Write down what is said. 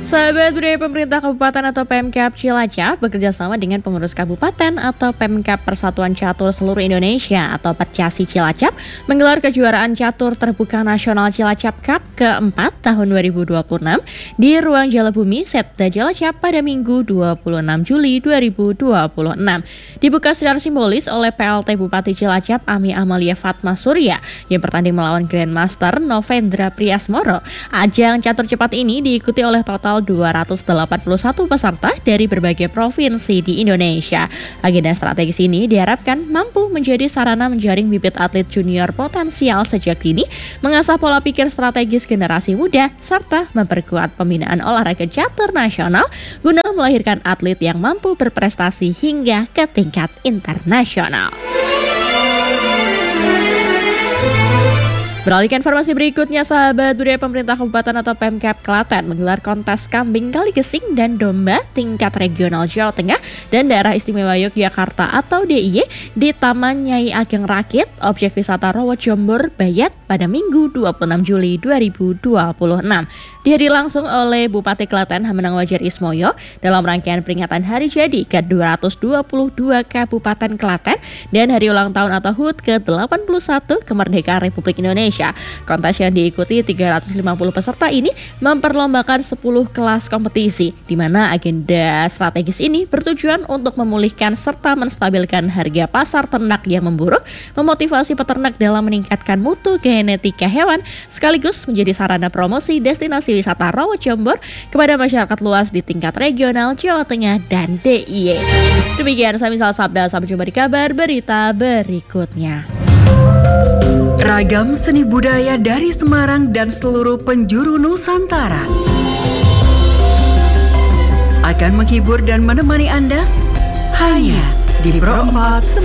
Sahabat budaya pemerintah kabupaten atau Pemkab Cilacap bekerja sama dengan pengurus kabupaten atau Pemkab Persatuan Catur Seluruh Indonesia atau Percasi Cilacap menggelar kejuaraan catur terbuka nasional Cilacap Cup ke-4 tahun 2026 di Ruang Jalabumi Setda Cilacap pada Minggu 26 Juli 2026. Dibuka secara simbolis oleh PLT Bupati Cilacap Ami Amalia Fatma Surya yang bertanding melawan Grandmaster Novendra Priasmoro. Ajang catur cepat ini diikuti oleh total 281 peserta dari berbagai provinsi di Indonesia. Agenda strategis ini diharapkan mampu menjadi sarana menjaring bibit atlet junior potensial sejak dini, mengasah pola pikir strategis generasi muda, serta memperkuat pembinaan olahraga catur nasional guna melahirkan atlet yang mampu berprestasi hingga ke tingkat internasional. Beralih ke informasi berikutnya, sahabat budaya pemerintah kabupaten atau Pemkab Klaten menggelar kontes kambing kali gesing dan domba tingkat regional Jawa Tengah dan Daerah Istimewa Yogyakarta atau DIY di Taman Nyai Ageng Rakit, objek wisata Rowo Jombor, Bayat pada Minggu 26 Juli 2026. Dihadiri langsung oleh Bupati Klaten Hamenang Wajar Ismoyo dalam rangkaian peringatan hari jadi ke-222 Kabupaten Klaten dan hari ulang tahun atau HUT ke-81 kemerdekaan Republik Indonesia. Kontes yang diikuti 350 peserta ini memperlombakan 10 kelas kompetisi, di mana agenda strategis ini bertujuan untuk memulihkan serta menstabilkan harga pasar ternak yang memburuk, memotivasi peternak dalam meningkatkan mutu genetika hewan, sekaligus menjadi sarana promosi destinasi wisata Rowo Jombor kepada masyarakat luas di tingkat regional Jawa Tengah dan DIY. Demikian saya Misal Sabda, sampai jumpa di kabar berita berikutnya. Ragam seni budaya dari Semarang dan seluruh penjuru Nusantara akan menghibur dan menemani Anda hanya di Pro 4 Semarang.